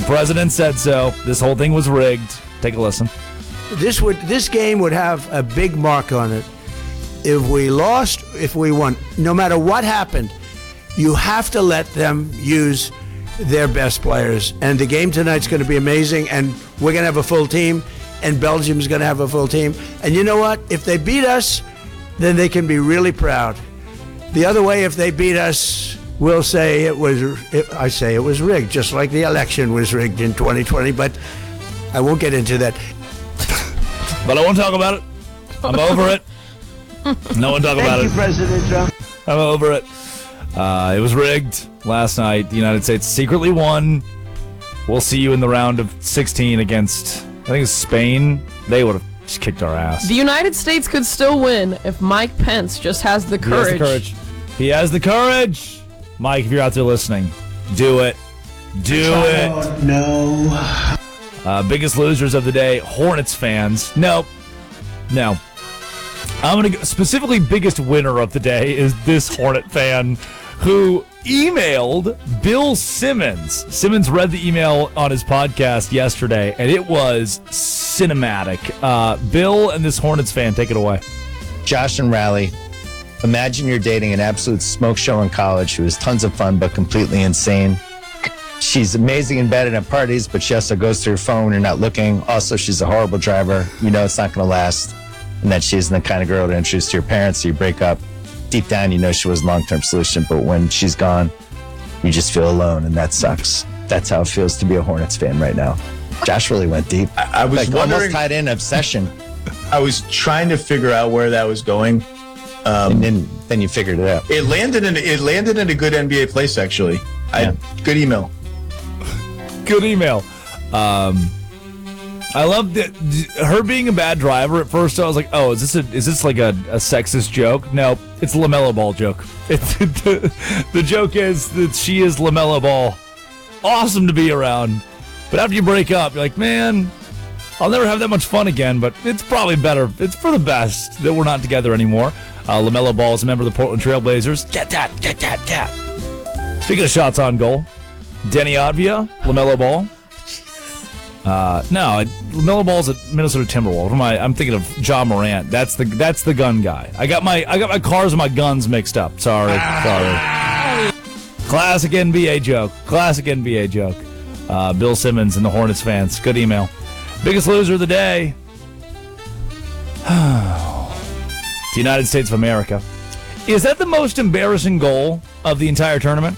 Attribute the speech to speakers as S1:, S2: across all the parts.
S1: president said so. This whole thing was rigged. Take a listen.
S2: This game would have a big mark on it. If we lost, if we won, no matter what happened, you have to let them use their best players. And the game tonight's going to be amazing, and we're going to have a full team, and Belgium's going to have a full team. And you know what? If they beat us, then they can be really proud. The other way, if they beat us, we'll say it was rigged, just like the election was rigged in 2020, but I won't get into that.
S1: But I won't talk about it. I'm over it. No one talk about it.
S2: Thank you, President Trump.
S1: I'm over it. It was rigged last night. The United States secretly won. We'll see you in the round of 16 against, I think it's Spain. They would have just kicked our ass.
S3: The United States could still win if Mike Pence just has the courage.
S1: He has the courage. Mike, if you're out there listening, do it. Do it.
S2: No.
S1: Biggest losers of the day, Hornets fans. No. I'm going to go, specifically biggest winner of the day is this Hornet fan who emailed Bill Simmons. Simmons read the email on his podcast yesterday, and it was cinematic. Bill and this Hornets fan, take it away.
S4: Josh and Riley, imagine you're dating an absolute smoke show in college who is tons of fun but completely insane. She's amazing in bed and at parties, but she also goes through her phone when you're not looking. Also, she's a horrible driver. You know it's not going to last. And that she isn't the kind of girl to introduce to your parents, so you break up. Deep down, you know she was a long-term solution, but when she's gone, you just feel alone, and that sucks. That's how it feels to be a Hornets fan right now. Josh really went deep.
S5: I was wondering,
S4: almost tied in obsession.
S5: I was trying to figure out where that was going.
S4: And then you figured it out.
S5: It landed in a good NBA place, actually.
S4: Yeah.
S5: Good email.
S1: Good email. I love that her being a bad driver. At first, I was like, "Oh, is this like a sexist joke?" No, it's a LaMelo Ball joke. The joke is that she is LaMelo Ball. Awesome to be around, but after you break up, you're like, "Man, I'll never have that much fun again." But it's probably better. It's for the best that we're not together anymore. LaMelo Ball is a member of the Portland Trail Blazers. Get that. Speaking of shots on goal, Denny Advia, LaMelo Ball. No, LaMelo Ball's a Minnesota Timberwolves. I'm thinking of Ja Morant. That's the gun guy. I got my cars and my guns mixed up. Sorry. Classic NBA joke. Bill Simmons and the Hornets fans. Good email. Biggest loser of the day. The United States of America. Is that the most embarrassing goal of the entire tournament?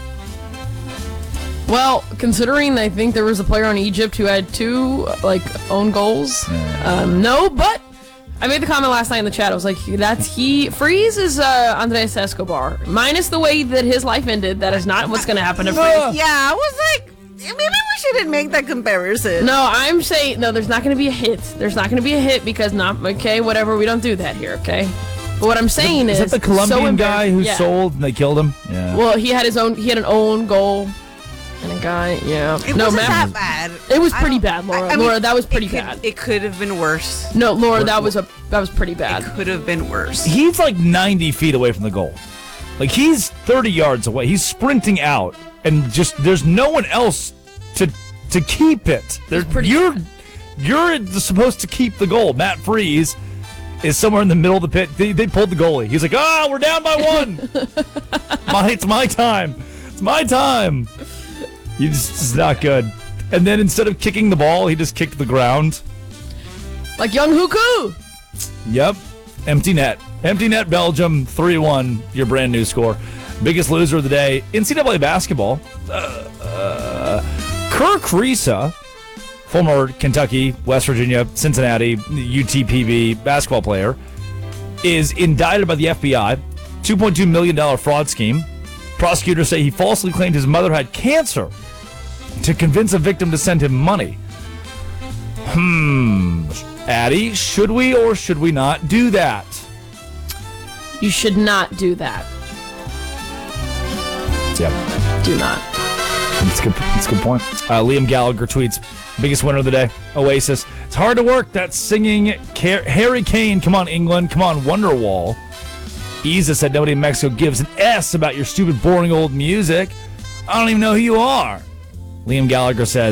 S3: Well, considering I think there was a player on Egypt who had 2 own goals. No, but I made the comment last night in the chat. I was like, Freeze is Andres Escobar. Minus the way that his life ended, that is not what's going to happen to Freeze.
S6: Yeah, I was like, maybe we shouldn't make that comparison.
S3: No, I'm saying, no, there's not going to be a hit. There's not going to be a hit because whatever, we don't do that here, okay? But what I'm saying is
S1: that the Colombian guy who sold and they killed him? Yeah.
S3: Well, he had an own goal. And a guy, yeah.
S6: It wasn't that bad.
S3: It was pretty bad, Laura. Laura, that was pretty bad.
S6: It could have been worse.
S3: No, Laura, that was pretty bad.
S6: It could have been worse.
S1: He's like 90 feet away from the goal. Like he's 30 yards away. He's sprinting out, and just there's no one else to keep it. You're supposed to keep the goal. Matt Freeze is somewhere in the middle of the pit. They pulled the goalie. He's like, we're down by 1. It's my time. It's my time. It's not good. And then instead of kicking the ball, he just kicked the ground.
S3: Like Young Huku.
S1: Yep. Empty net. Empty net, Belgium, 3-1, your brand new score. Biggest loser of the day, NCAA basketball. Kerr Kriisa, former Kentucky, West Virginia, Cincinnati, UTPB basketball player, is indicted by the FBI. $2.2 million fraud scheme. Prosecutors say he falsely claimed his mother had cancer to convince a victim to send him money. Addie, should we or should we not do that?
S3: You should not do that.
S1: Yep.
S3: Do not.
S1: That's a good point. Liam Gallagher tweets, biggest winner of the day, Oasis. It's hard to work, that singing Harry Kane. Come on, England. Come on, Wonderwall. Isa said nobody in Mexico gives an S about your stupid, boring old music. I don't even know who you are. Liam Gallagher said,